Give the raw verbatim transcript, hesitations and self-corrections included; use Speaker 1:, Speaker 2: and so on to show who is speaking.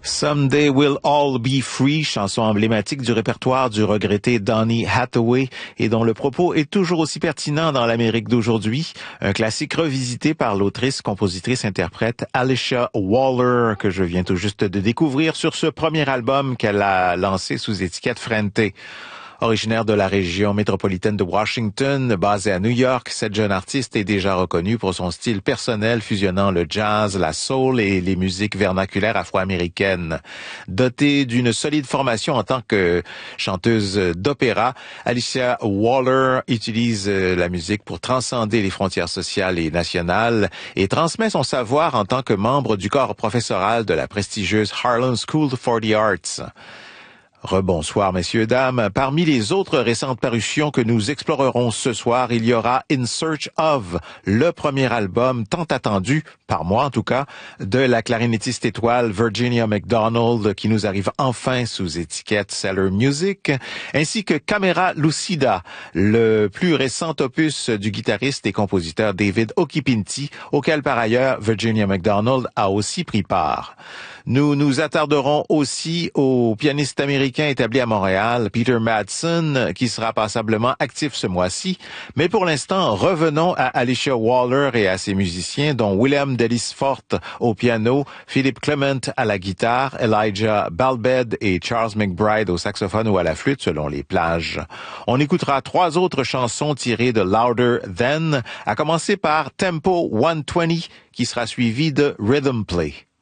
Speaker 1: Someday We'll All Be Free, chanson emblématique du répertoire du regretté Donny Hathaway et dont le propos est toujours aussi pertinent dans l'Amérique d'aujourd'hui. Un classique revisité par l'autrice, compositrice, interprète Alicia Waller que je viens tout juste de découvrir sur ce premier album qu'elle a lancé sous étiquette Frente. Originaire de la région métropolitaine de Washington, basée à New York, cette jeune artiste est déjà reconnue pour son style personnel fusionnant le jazz, la soul et les musiques vernaculaires afro-américaines. Dotée d'une solide formation en tant que chanteuse d'opéra, Alicia Waller utilise la musique pour transcender les frontières sociales et nationales et transmet son savoir en tant que membre du corps professoral de la prestigieuse Harlem School for the Arts. Rebonsoir, messieurs, dames. Parmi les autres récentes parutions que nous explorerons ce soir, il y aura In Search of, le premier album tant attendu, par moi en tout cas, de la clarinettiste étoile Virginia McDonald, qui nous arrive enfin sous étiquette Cellar Music, ainsi que Camera Lucida, le plus récent opus du guitariste et compositeur David Okipinti, auquel par ailleurs Virginia McDonald a aussi pris part. Nous nous attarderons aussi au pianiste américain établi à Montréal, Peter Madsen, qui sera passablement actif ce mois-ci. Mais pour l'instant, revenons à Alicia Waller et à ses musiciens, dont William Delisfort au piano, Philip Clement à la guitare, Elijah Balbed et Charles McBride au saxophone ou à la flûte, selon les plages. On écoutera trois autres chansons tirées de Louder Than, à commencer par Tempo cent vingt, qui sera suivi de Rhythm Play.